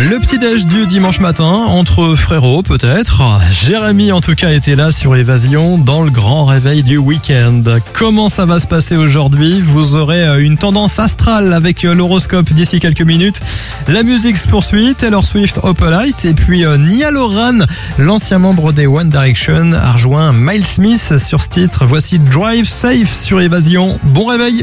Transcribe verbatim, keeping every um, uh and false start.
Le petit-déj du dimanche matin, entre frérots peut-être. Jérémy en tout cas était là sur Évasion dans le grand réveil du week-end. Comment ça va se passer aujourd'hui ? Vous aurez une tendance astrale avec l'horoscope d'ici quelques minutes. La musique se poursuit, Taylor Swift, Opalite. Et puis Niall Horan, l'ancien membre des One Direction, a rejoint Miles Smith sur ce titre. Voici Drive Safe sur Évasion. Bon réveil.